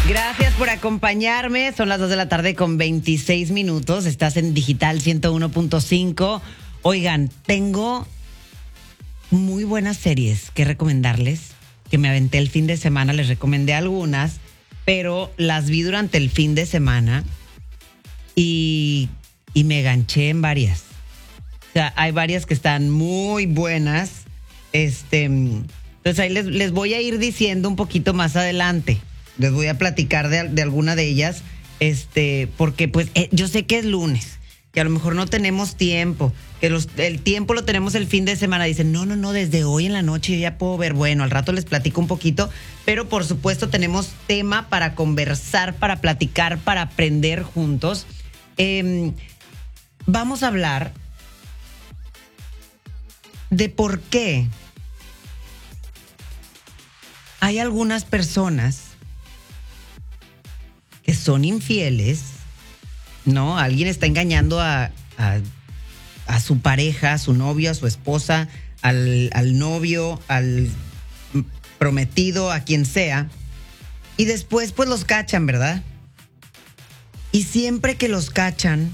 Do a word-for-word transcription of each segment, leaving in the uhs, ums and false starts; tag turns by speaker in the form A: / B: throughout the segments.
A: Gracias por acompañarme. Son las dos de la tarde con veintiséis minutos. Estás en Digital ciento uno punto cinco. Oigan, tengo muy buenas series que recomendarles, que me aventé el fin de semana. Les recomendé algunas, pero las vi durante el fin de semana y, y me ganché en varias. O sea, hay varias que están muy buenas. Este, entonces ahí les, les voy a ir diciendo un poquito más adelante. Les voy a platicar de, de alguna de ellas, este, porque pues eh, yo sé que es lunes, que a lo mejor no tenemos tiempo, que los, el tiempo lo tenemos el fin de semana. Dicen, no, no, no, desde hoy en la noche yo ya puedo ver. Bueno, al rato les platico un poquito, pero por supuesto tenemos tema para conversar, para platicar, para aprender juntos. Eh, vamos a hablar de por qué hay algunas personas que son infieles, ¿no? Alguien está engañando a, a, a su pareja, a su novio, a su esposa, al, al novio, al prometido, a quien sea, y después pues los cachan, ¿verdad? Y siempre que los cachan,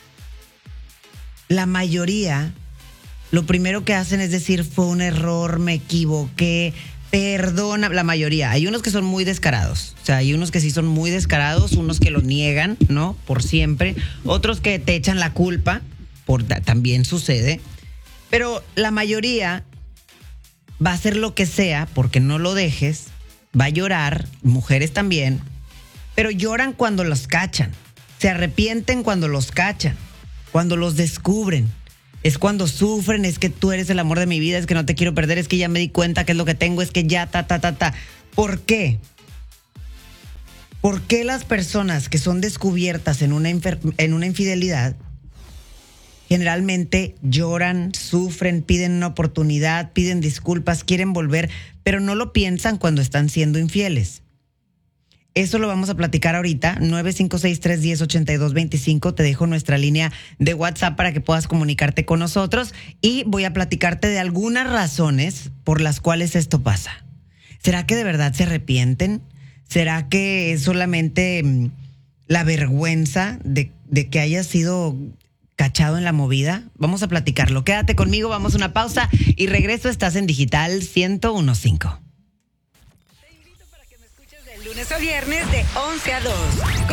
A: la mayoría, lo primero que hacen es decir, fue un error, me equivoqué, perdona, la mayoría. Hay unos que son muy descarados. O sea, hay unos que sí son muy descarados, unos que lo niegan, ¿no? Por siempre. Otros que te echan la culpa, por, también sucede. Pero la mayoría va a hacer lo que sea porque no lo dejes. Va a llorar, mujeres también. Pero lloran cuando los cachan. Se arrepienten cuando los cachan. Cuando los descubren. Es cuando sufren, es que tú eres el amor de mi vida, es que no te quiero perder, es que ya me di cuenta que es lo que tengo, es que ya, ta, ta, ta, ta. ¿Por qué? ¿Por qué las personas que son descubiertas en una, infer- en una infidelidad generalmente lloran, sufren, piden una oportunidad, piden disculpas, quieren volver, pero no lo piensan cuando están siendo infieles? Eso lo vamos a platicar ahorita, nueve cinco seis, tres uno cero, ocho dos dos cinco. Te dejo nuestra línea de WhatsApp para que puedas comunicarte con nosotros y voy a platicarte de algunas razones por las cuales esto pasa. ¿Será que de verdad se arrepienten? ¿Será que es solamente mmm, la vergüenza de, de que hayas sido cachado en la movida? Vamos a platicarlo. Quédate conmigo, vamos a una pausa y regreso. Estás en Digital ciento uno punto cinco.
B: Lunes a viernes de once a dos.